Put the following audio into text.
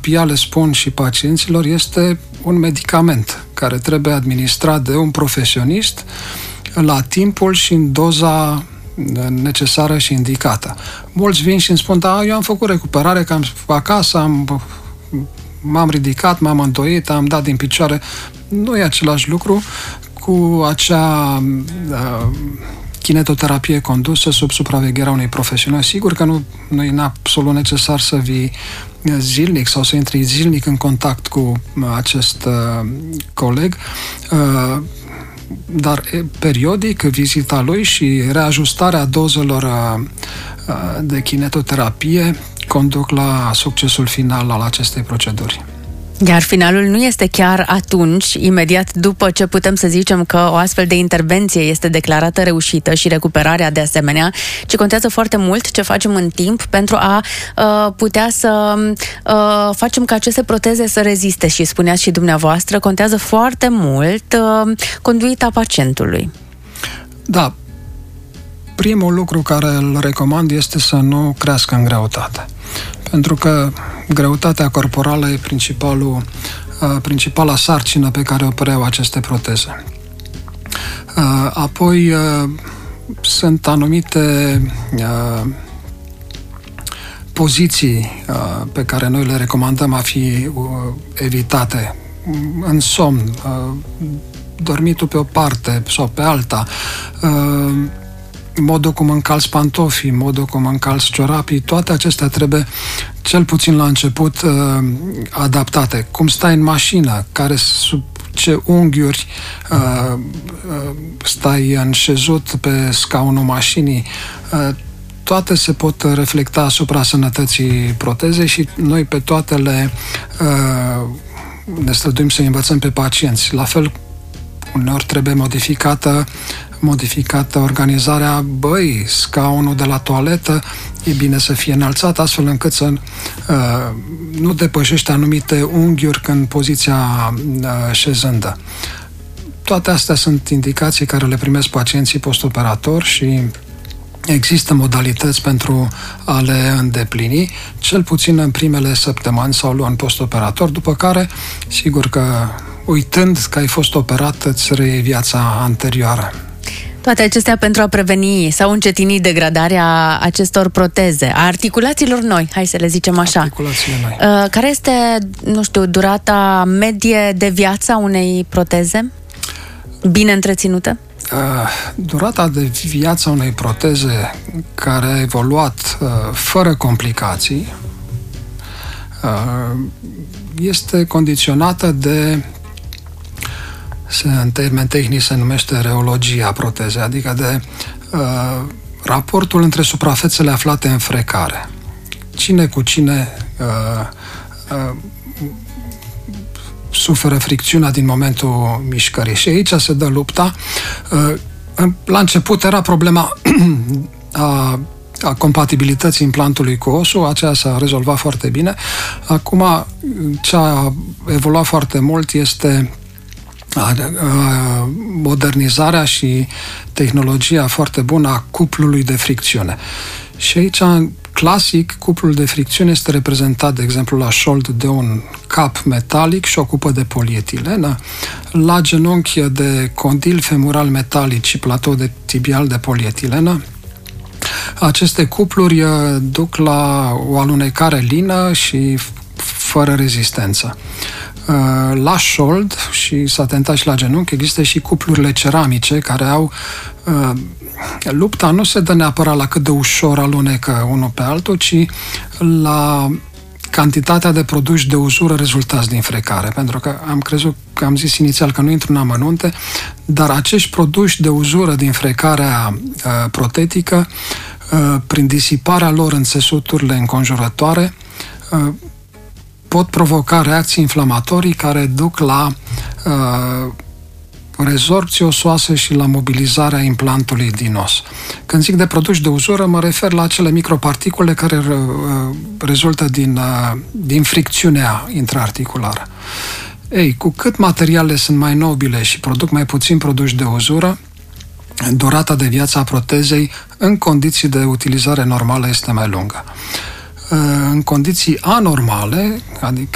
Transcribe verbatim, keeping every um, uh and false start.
fizoterapia, le spun și pacienților, este un medicament care trebuie administrat de un profesionist la timpul și în doza necesară și indicată. Mulți vin și îmi spun, da, eu am făcut recuperare, că am acasă, am, m-am ridicat, m-am îndoit, am dat din picioare. Nu e același lucru cu acea uh, kinetoterapie condusă sub supravegherea unui profesionist. Sigur că nu, nu e absolut necesar să vii zilnic sau să intri zilnic în contact cu acest uh, coleg, uh, dar periodic vizita lui și reajustarea dozelor uh, de kinetoterapie conduc la succesul final al acestei proceduri. Iar finalul nu este chiar atunci, imediat după ce putem să zicem că o astfel de intervenție este declarată reușită și recuperarea de asemenea, ci contează foarte mult ce facem în timp pentru a uh, putea să uh, facem ca aceste proteze să reziste. Și spuneați și dumneavoastră, contează foarte mult uh, conduita pacientului. Da. Primul lucru care îl recomand este să nu crească în greutate. Pentru că greutatea corporală e principalul, uh, principala sarcină pe care o preiau aceste proteze. Uh, apoi uh, sunt anumite uh, poziții uh, pe care noi le recomandăm a fi uh, evitate. În somn, uh, dormitul pe o parte sau pe alta, uh, modul cum încalți pantofii, modul cum încalți ciorapii, toate acestea trebuie, cel puțin la început, adaptate. Cum stai în mașină, care sub ce unghiuri stai înșezut pe scaunul mașinii, toate se pot reflecta asupra sănătății protezei și noi pe toate le ne străduim să învățăm pe pacienți. La fel, uneori trebuie modificată modificată organizarea, băi, scaunul de la toaletă e bine să fie înălțat astfel încât să uh, nu depășești anumite unghiuri în poziția uh, șezândă. Toate astea sunt indicații care le primesc pacienții postoperator și există modalități pentru a le îndeplini, cel puțin în primele săptămâni sau luni postoperator, după care, sigur că uitând că ai fost operat, îți reiei viața anterioară. Toate acestea pentru a preveni sau încetini degradarea acestor proteze, a articulațiilor noi, hai să le zicem așa. Articulațiile noi. Uh, care este, nu știu, durata medie de viață a unei proteze bine întreținute? Uh, durata de viață a unei proteze care a evoluat uh, fără complicații uh, este condiționată de, în termeni tehnici se numește reologia protezei, adică de uh, raportul între suprafețele aflate în frecare. Cine cu cine uh, uh, suferă fricțiunea din momentul mișcării. Și aici se dă lupta. Uh, la început era problema a a compatibilității implantului cu osul, aceea s-a rezolvat foarte bine. Acum, ce a evoluat foarte mult este modernizarea și tehnologia foarte bună a cuplului de fricțiune. Și aici, clasic, cuplul de fricțiune este reprezentat, de exemplu, la șold de un cap metalic și o cupă de polietilenă, la genunchi de condil femural metalic și platou de tibial de polietilenă. Aceste cupluri duc la o alunecare lină și fără rezistență. La șold, și s-a tentat și la genunchi, există și cuplurile ceramice care au... Lupta nu se dă neapărat la cât de ușor alunecă unul pe altul, ci la cantitatea de produși de uzură rezultați din frecare. Pentru că am crezut, că am zis inițial că nu intru în amănunte, dar acești produși de uzură din frecarea uh, protetică, uh, prin disiparea lor în țesuturile înconjurătoare, uh, pot provoca reacții inflamatorii care duc la uh, rezorpție osoasă și la mobilizarea implantului din os. Când zic de produși de uzură, mă refer la acele microparticule care uh, rezultă din, uh, din fricțiunea intraarticulară. Ei, cu cât materialele sunt mai nobile și produc mai puțin produși de uzură, durata de viață a protezei în condiții de utilizare normală este mai lungă. În condiții anormale, adică